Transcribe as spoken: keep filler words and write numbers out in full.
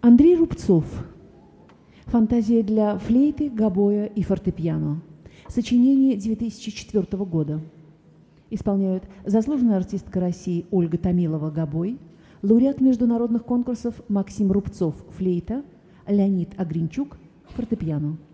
Андрей Рубцов. Фантазия для флейты, гобоя и фортепиано. Сочинение две тысячи четвёртого года. Исполняют заслуженная артистка России Ольга Томилова, гобой, лауреат международных конкурсов Максим Рубцов, флейта, Леонид Огринчук, фортепиано.